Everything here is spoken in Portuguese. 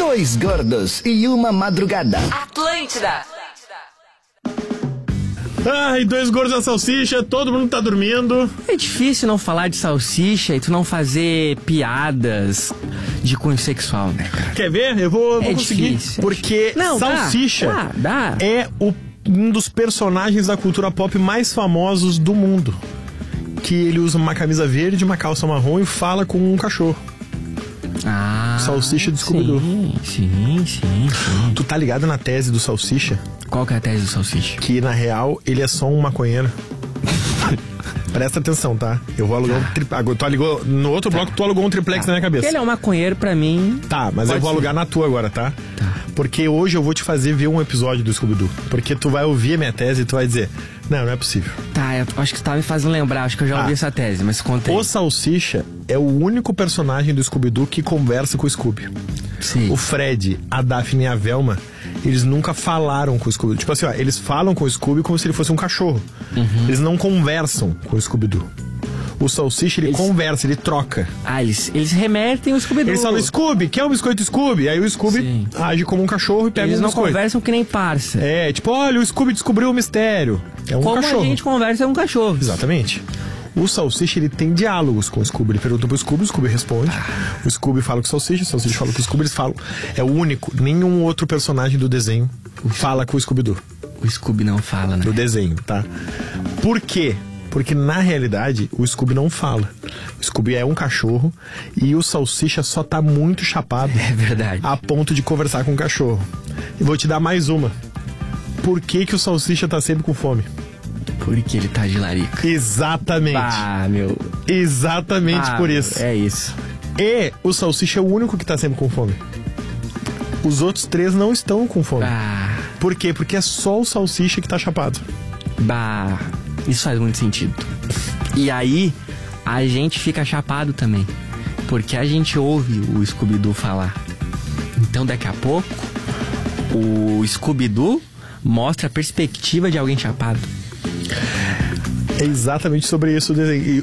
Dois gordos e uma madrugada. Atlântida. Ai, dois gordos na salsicha, todo mundo tá dormindo. É difícil não falar de salsicha e tu não fazer piadas de cunho sexual, né, cara? Quer ver? Eu vou conseguir. Difícil, porque não, salsicha dá. é um dos personagens da cultura pop mais famosos do mundo. Que ele usa uma camisa verde, uma calça marrom e fala com um cachorro. Salsicha do Scooby-Doo. Sim. Tu tá ligado na tese do Salsicha? Qual que é a tese do Salsicha? Que na real ele é só um maconheiro. Presta atenção, tá? Eu vou alugar um triplex. No outro bloco tu alugou um triplex na minha cabeça. Ele é um maconheiro pra mim. Tá, mas eu vou alugar na tua agora, tá? Porque hoje eu vou te fazer ver um episódio do Scooby-Doo. Porque tu vai ouvir a minha tese e tu vai dizer: não é possível. Tá, eu acho que tu tá me fazendo lembrar. Acho que eu já ouvi essa tese, mas contei. O Salsicha é o único personagem do Scooby-Doo que conversa com o Scooby. Sim. O Fred, a Daphne e a Velma, eles nunca falaram com o Scooby-Doo. Tipo assim, ó, eles falam com o Scooby como se ele fosse um cachorro. Eles não conversam com o Scooby-Doo. O Salsicha, ele conversa, ele troca. Eles remetem o Scooby-Doo. Eles falam: Scooby, quer um biscoito Scooby? Aí o Scooby age como um cachorro e pega Eles um não biscoito. conversam que nem parça. É, tipo, olha, o Scooby descobriu o mistério. É um como cachorro. a gente conversa é um cachorro. Exatamente. O Salsicha, ele tem diálogos com o Scooby. Ele pergunta pro Scooby, o Scooby responde. O Scooby fala com o Salsicha fala com o Scooby, eles falam. É o único, nenhum outro personagem do desenho fala com o Scooby-Doo. O Scooby não fala, né? Do desenho, tá? Por quê? Porque na realidade o Scooby não fala. O Scooby é um cachorro e o Salsicha só tá muito chapado. É verdade. A ponto de conversar com o cachorro. E vou te dar mais uma. Por que o Salsicha tá sempre com fome? Porque ele tá de larica. Exatamente. Meu. Exatamente por isso. É isso. E o Salsicha é o único que tá sempre com fome. Os outros três não estão com fome. Por quê? Porque é só o Salsicha que tá chapado. Isso faz muito sentido. E aí, a gente fica chapado também. Porque a gente ouve o Scooby-Doo falar. Então, daqui a pouco, o Scooby-Doo mostra a perspectiva de alguém chapado. É exatamente sobre isso o desenho.